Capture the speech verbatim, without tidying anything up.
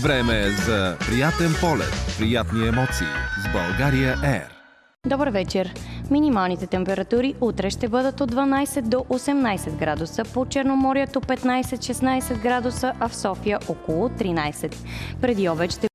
Време е за приятен полет, приятни емоции с България Ер. Добър вечер! Минималните температури утре ще бъдат от дванайсет до осемнайсет градуса, по Черноморието петнайсет до шестнайсет градуса, а в София около тринайсет. Преди обед ще